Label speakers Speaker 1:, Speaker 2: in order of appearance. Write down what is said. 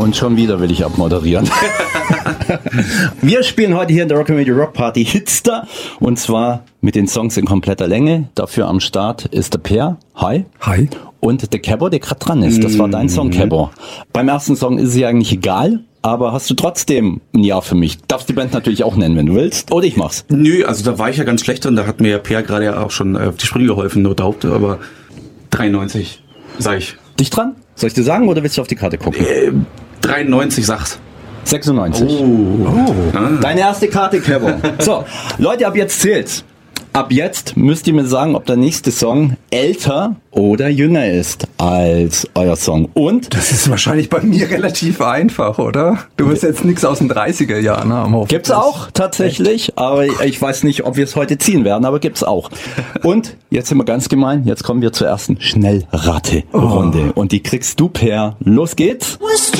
Speaker 1: Und schon wieder will ich abmoderieren. Wir spielen heute hier in der Rock'n'Radio Rock Party Hitster. Und zwar mit den Songs in kompletter Länge. Dafür am Start ist der Per. Hi.
Speaker 2: Hi.
Speaker 1: Und der Kebbo, der gerade dran ist. Das war dein Song, Kebbo. Beim ersten Song ist es ja eigentlich egal. Aber hast du trotzdem ein Ja für mich? Darfst die Band natürlich auch nennen, wenn du willst. Oder ich mach's.
Speaker 3: Nö, also da war ich ja ganz schlecht drin. Da hat mir ja Per gerade ja auch schon auf die Sprünge geholfen, no doubt. Aber 93, sag ich.
Speaker 1: Dich dran? Soll ich dir sagen oder willst du auf die Karte gucken?
Speaker 3: 93, sag's.
Speaker 1: 96. Deine erste Karte, Kebbo. So, Leute, ab jetzt zählt's. Ab jetzt müsst ihr mir sagen, ob der nächste Song älter oder jünger ist als euer Song. Und
Speaker 2: Das ist wahrscheinlich bei mir relativ einfach, oder? Du wirst jetzt nichts aus den 30er Jahren haben.
Speaker 1: gibt's auch tatsächlich, aber ich weiß nicht, ob wir es heute ziehen werden, aber gibt's auch. Und jetzt sind wir ganz gemein, jetzt kommen wir zur ersten Schnellrate-Runde. Und die kriegst du, Per. Los geht's.